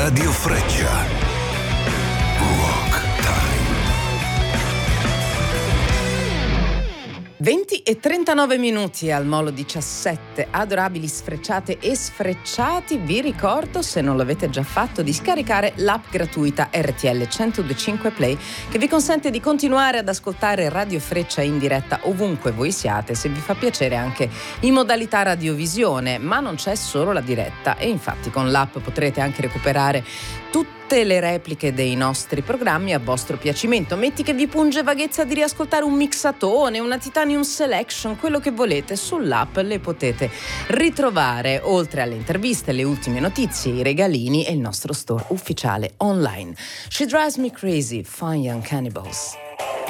Radio Freccia. Rock Time. 20 e 39 minuti al Molo 17, adorabili sfrecciate e sfrecciati. Vi ricordo, se non l'avete già fatto, di scaricare l'app gratuita RTL 102.5 Play, che vi consente di continuare ad ascoltare Radio Freccia in diretta ovunque voi siate, se vi fa piacere anche in modalità radiovisione. Ma non c'è solo la diretta, e infatti con l'app potrete anche recuperare tutte le repliche dei nostri programmi a vostro piacimento. Metti che vi punge vaghezza di riascoltare un mixatone, una Titanium Selection, quello che volete, sull'app le potete ritrovare, oltre alle interviste, le ultime notizie, i regalini e il nostro store ufficiale online. She Drives Me Crazy, Fine Young Cannibals.